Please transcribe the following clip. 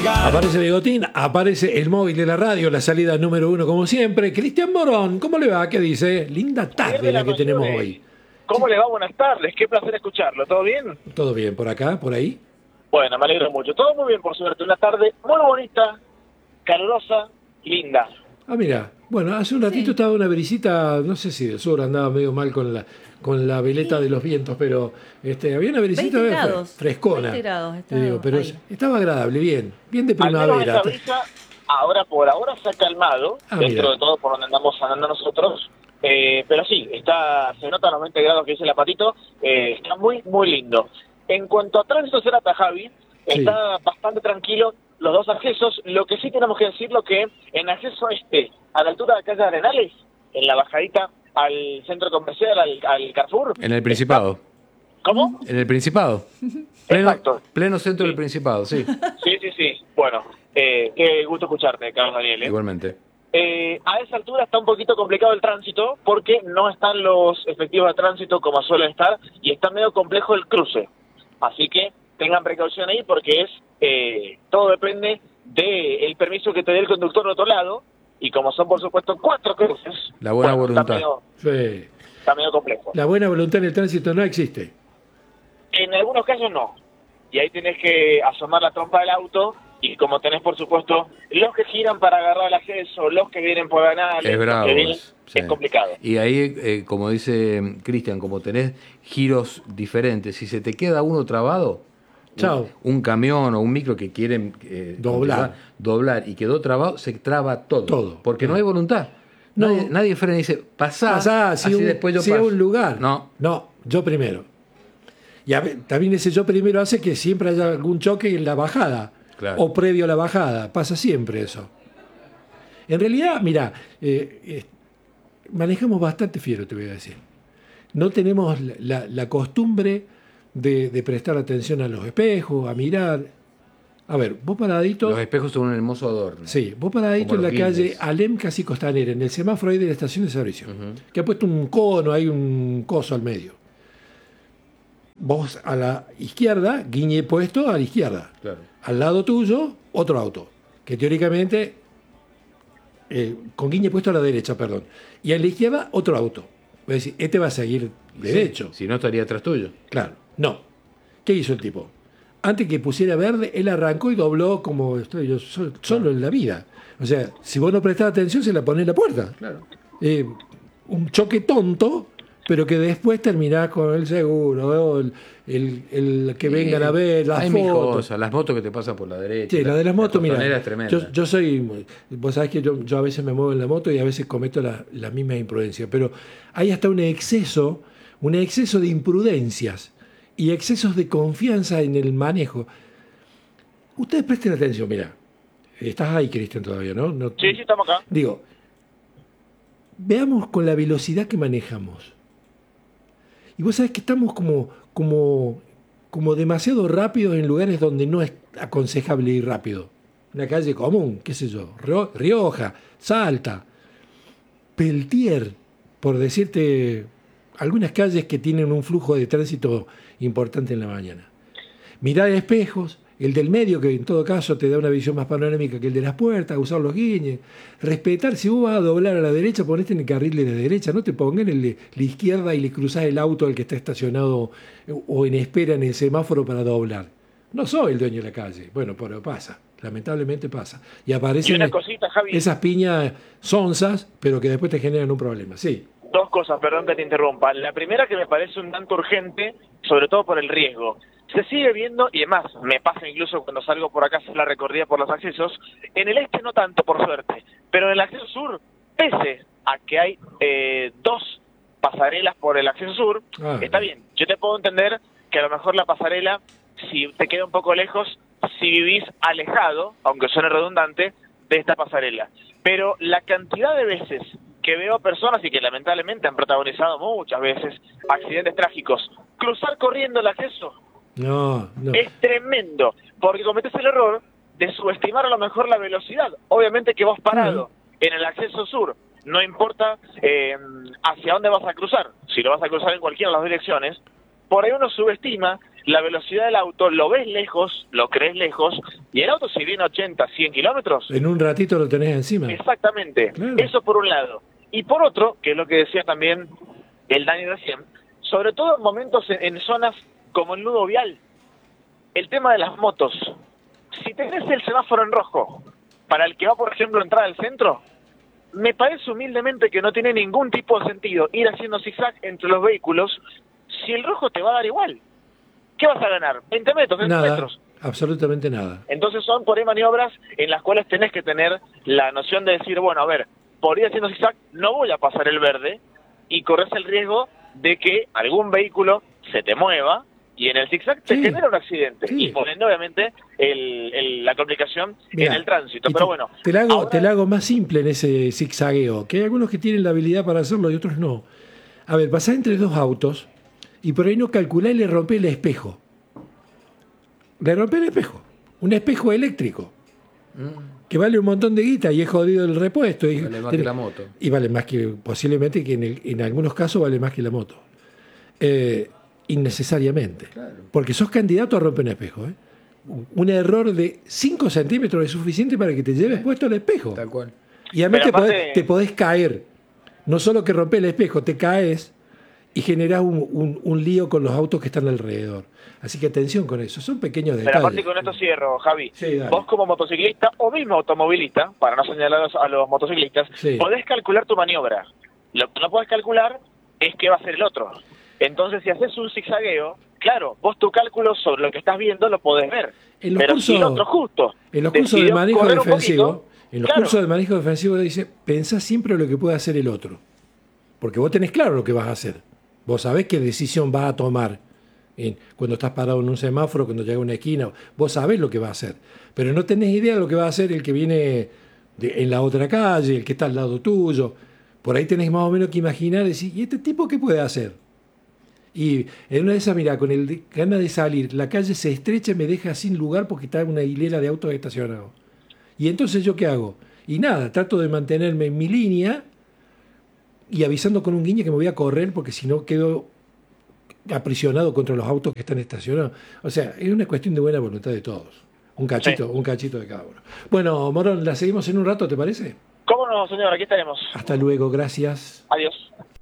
Aparece Bigotín, aparece el móvil de la radio, la salida número 1 como siempre. Cristian Morón, ¿cómo le va? ¿Qué dice? Linda tarde la que tenemos hoy. ¿Cómo le va? Buenas tardes, qué placer escucharlo. ¿Todo bien? ¿Todo bien por acá, por ahí? Bueno, me alegro mucho. Todo muy bien, por suerte. Una tarde muy bonita, calurosa, linda. Ah, mira, bueno, hace un ratito estaba una brisita, no sé si del sur andaba medio mal con la veleta de los vientos, pero había una brisita 20 grados, frescona. 20 grados te digo, pero estaba agradable, bien de primavera. Al menos esa brisa, por ahora se ha calmado, dentro de todo por donde andamos andando nosotros. Pero sí, se nota a los 20 grados que dice el apatito, está muy, muy lindo. En cuanto a tránsito Cerata, Javi, está bastante tranquilo los dos accesos. Lo que sí tenemos que decirlo que en acceso a la altura de la calle Arenales, en la bajadita al centro comercial, al Carrefour. En el Principado. ¿Cómo? En el Principado. Exacto. Pleno centro del Principado, sí. Sí. Bueno, qué gusto escucharte, Carlos Daniel. Igualmente. A esa altura está un poquito complicado el tránsito porque no están los efectivos de tránsito como suelen estar y está medio complejo el cruce. Así que tengan precaución ahí porque todo depende del permiso que te dé el conductor del otro lado y como son por supuesto 4 cruces. La buena voluntad. Está medio complejo. La buena voluntad en el tránsito no existe. En algunos casos no. Y ahí tenés que asomar la trompa del auto. Y como tenés, por supuesto, los que giran para agarrar el acceso, los que vienen por ganar, es bravo, es complicado. Y ahí, como dice Cristian, como tenés giros diferentes, si se te queda uno trabado, chao. Un camión o un micro que quieren doblar y quedó trabado, se traba todo. Porque no hay voluntad. Nadie frena y dice, pasá así después yo paso. Si a un lugar. No, yo primero. Y también ese yo primero hace que siempre haya algún choque en la bajada. Claro. O previo a la bajada, pasa siempre eso. En realidad, mira, manejamos bastante fiero, te voy a decir. No tenemos la costumbre de prestar atención a los espejos, a mirar. A ver, vos paradito... Los espejos son un hermoso adorno. Sí, vos paradito en la calle Alem Casi Costanera, en el semáforo ahí de la estación de servicio, que ha puesto un cono, hay un coso al medio. Vos a la izquierda, guiñe puesto a la izquierda. Claro. Al lado tuyo, otro auto, que teóricamente, con guiñe puesto a la derecha, perdón. Y a la izquierda, otro auto. Voy a decir, este va a seguir derecho. Si no, estaría atrás tuyo. Claro, no. ¿Qué hizo el tipo? Antes que pusiera verde, él arrancó y dobló como estoy yo solo en la vida. O sea, si vos no prestás atención, se la ponés en la puerta. Claro. Un choque tonto, pero que después terminás con el seguro, el que vengan a ver, las fotos. Las motos que te pasan por la derecha. Sí, la de las motos, mira. Es tremenda. Yo soy, vos sabés que yo a veces me muevo en la moto y a veces cometo la misma imprudencia, pero hay hasta un exceso de imprudencias y excesos de confianza en el manejo. Ustedes presten atención, mira. Estás ahí, Cristian, todavía, ¿no? Sí, estamos acá. Digo, veamos con la velocidad que manejamos. Y vos sabés que estamos como demasiado rápidos en lugares donde no es aconsejable ir rápido. Una calle común, qué sé yo, Rioja, Salta, Peltier, por decirte algunas calles que tienen un flujo de tránsito importante en la mañana. Mirar espejos, el del medio, que en todo caso te da una visión más panorámica que el de las puertas, usar los guiñes, respetar, si vos vas a doblar a la derecha, ponete en el carril de la derecha, no te pongas en la izquierda y le cruzás el auto al que está estacionado o en espera en el semáforo para doblar. No soy el dueño de la calle, bueno, pero pasa, lamentablemente pasa. Y aparecen esas piñas sonzas, pero que después te generan un problema, sí. Dos cosas, perdón que te interrumpa. La primera que me parece un tanto urgente, sobre todo por el riesgo. Se sigue viendo, y además me pasa incluso cuando salgo por acá, hacer la recorrida por los accesos, en el este no tanto, por suerte, pero en el acceso sur, pese a que hay 2 pasarelas por el acceso sur, está bien. Yo te puedo entender que a lo mejor la pasarela, si te queda un poco lejos, si vivís alejado, aunque suene redundante, de esta pasarela. Pero la cantidad de veces que veo personas y que lamentablemente han protagonizado muchas veces accidentes trágicos, cruzar corriendo el acceso es tremendo, porque cometés el error de subestimar a lo mejor la velocidad. Obviamente que vos parado en el acceso sur, no importa hacia dónde vas a cruzar, si lo vas a cruzar en cualquiera de las direcciones, por ahí uno subestima la velocidad del auto, lo ves lejos, lo crees lejos, y el auto si viene 80, 100 kilómetros... En un ratito lo tenés encima. Exactamente, claro. Eso por un lado. Y por otro, que es lo que decía también el Dani recién, sobre todo en momentos en zonas como el nudo vial, el tema de las motos. Si tenés el semáforo en rojo, para el que va, por ejemplo, a entrar al centro, me parece humildemente que no tiene ningún tipo de sentido ir haciendo zigzag entre los vehículos si el rojo te va a dar igual. ¿Qué vas a ganar? ¿20 metros? ¿20 nada, metros? Absolutamente nada. Entonces son por ahí maniobras en las cuales tenés que tener la noción de decir, bueno, a ver, por ir haciendo zigzag no voy a pasar el verde y corres el riesgo de que algún vehículo se te mueva y en el zigzag te genera un accidente. Sí. Y por ende, obviamente, la complicación en el tránsito. Pero bueno. Te la hago más simple en ese zigzagueo, que hay algunos que tienen la habilidad para hacerlo y otros no. A ver, pasás entre dos autos y por ahí no calculás y le rompés el espejo. Le rompés el espejo. Un espejo eléctrico. Que vale un montón de guita y es jodido el repuesto. Vale más que la moto. Y vale más que, posiblemente, que en algunos casos vale más que la moto. Innecesariamente. Claro. Porque sos candidato a romper un espejo. Un error de 5 centímetros es suficiente para que te lleves puesto el espejo. Tal cual. Y además te podés caer. No solo que rompes el espejo, te caes y generás un lío con los autos que están alrededor. Así que atención con eso. Son pequeños detalles. Pero aparte con esto cierro, Javi. Sí, vos como motociclista o mismo automovilista, para no señalar a los motociclistas, podés calcular tu maniobra. Lo que no podés calcular es qué va a hacer el otro. Entonces, si haces un zigzagueo, claro, vos tu cálculo sobre lo que estás viendo lo podés ver. Pero si el otro justo en los cursos de manejo defensivo, cursos de manejo defensivo dice, pensá siempre lo que puede hacer el otro. Porque vos tenés claro lo que vas a hacer. Vos sabés qué decisión vas a tomar cuando estás parado en un semáforo, cuando llega a una esquina. Vos sabés lo que va a hacer. Pero no tenés idea de lo que va a hacer el que viene en la otra calle, el que está al lado tuyo. Por ahí tenés más o menos que imaginar, decir, ¿y este tipo qué puede hacer? Y en una de esas, mira, con el ganas de salir, la calle se estrecha y me deja sin lugar porque está una hilera de autos estacionados. Y entonces, ¿yo qué hago? Y nada, trato de mantenerme en mi línea y avisando con un guiño que me voy a correr porque si no quedo aprisionado contra los autos que están estacionados. O sea, es una cuestión de buena voluntad de todos. Un cachito de cada uno. Bueno, Morón, la seguimos en un rato, ¿te parece? ¿Cómo no, señor? Aquí estaremos. Hasta luego, gracias. Adiós.